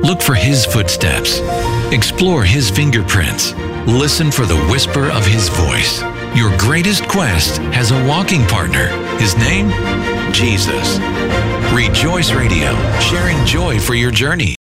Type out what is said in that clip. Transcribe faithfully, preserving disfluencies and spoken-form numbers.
Look for His footsteps. Explore His fingerprints. Listen for the whisper of His voice. Your greatest quest has a walking partner. His name? Jesus. Rejoice Radio, sharing joy for your journey.